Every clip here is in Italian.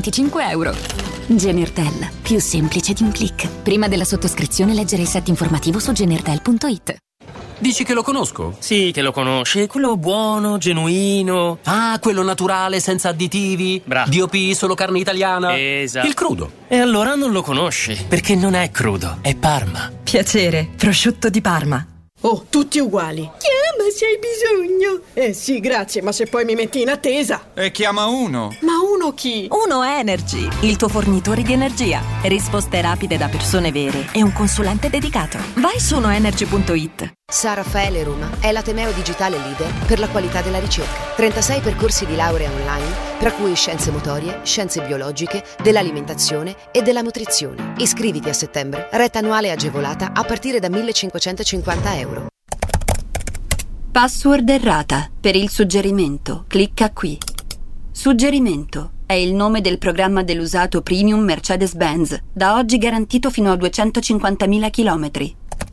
€25. Genertel, più semplice di un click. Prima della sottoscrizione leggere il set informativo su genertel.it. Dici che lo conosco? Sì, che lo conosci, quello buono, genuino. Ah, quello naturale, senza additivi. Bravo. DOP, solo carne italiana. Esatto. Il crudo. E allora non lo conosci, perché non è crudo, è Parma. Piacere, prosciutto di Parma. Oh, tutti uguali. Chiama se hai bisogno. Sì, grazie, ma se poi mi metti in attesa. E chiama uno. Ma uno chi? Uno Energy, il tuo fornitore di energia. Risposte rapide da persone vere e un consulente dedicato. Vai su unoenergy.it. San Raffaele Roma è l'ateneo digitale leader per la qualità della ricerca. 36 percorsi di laurea online, tra cui scienze motorie, scienze biologiche, dell'alimentazione e della nutrizione. Iscriviti a settembre, retta annuale agevolata a partire da €1.550. Password errata. Per il suggerimento, clicca qui. Suggerimento è il nome del programma dell'usato premium Mercedes-Benz, da oggi garantito fino a 250.000 chilometri.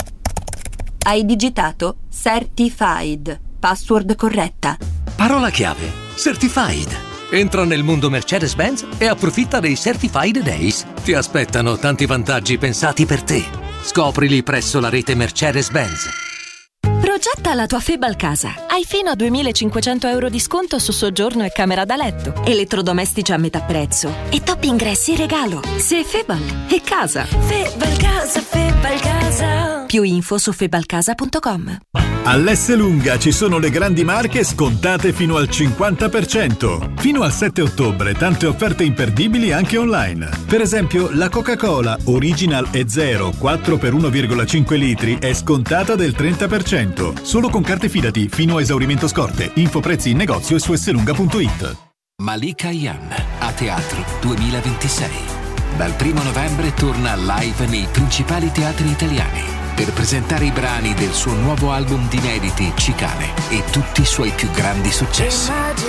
Hai digitato Certified. Password corretta. Parola chiave: Certified. Entra nel mondo Mercedes-Benz e approfitta dei Certified Days. Ti aspettano tanti vantaggi pensati per te. Scoprili presso la rete Mercedes-Benz. Progetta la tua Febal casa. Hai fino a €2.500 di sconto su soggiorno e camera da letto. Elettrodomestici a metà prezzo. E top ingressi in regalo. Se Febal è casa. Febal casa, Febal casa. Più info su febalcasa.com. All'Esselunga ci sono le grandi marche scontate fino al 50%. Fino al 7 ottobre tante offerte imperdibili anche online. Per esempio la Coca-Cola Original e Zero 4 per 1,5 litri è scontata del 30%. Solo con carte Fidati fino a esaurimento scorte. Info prezzi in negozio e su esselunga.it. Malika Ayane a Teatro 2026. Dal 1 novembre torna live nei principali teatri italiani per presentare i brani del suo nuovo album di inediti Cicane e tutti i suoi più grandi successi.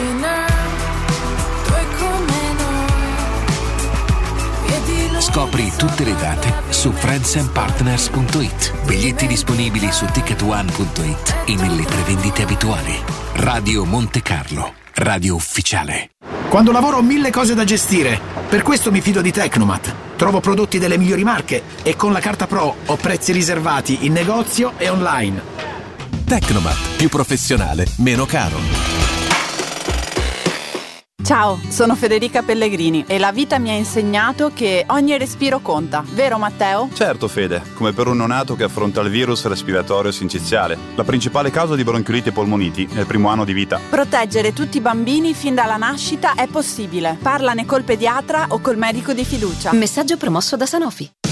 Scopri tutte le date su friendsandpartners.it. Biglietti disponibili su ticketone.it e nelle prevendite abituali. Radio Monte Carlo, radio ufficiale. Quando lavoro ho 1000 cose da gestire, per questo mi fido di Tecnomat. Trovo prodotti delle migliori marche e con la carta Pro ho prezzi riservati in negozio e online. Tecnomat, più professionale, meno caro. Ciao, sono Federica Pellegrini e la vita mi ha insegnato che ogni respiro conta, vero Matteo? Certo Fede, come per un neonato che affronta il virus respiratorio sinciziale, la principale causa di bronchiolite e polmoniti nel primo anno di vita. Proteggere tutti i bambini fin dalla nascita è possibile. Parlane col pediatra o col medico di fiducia. Messaggio promosso da Sanofi.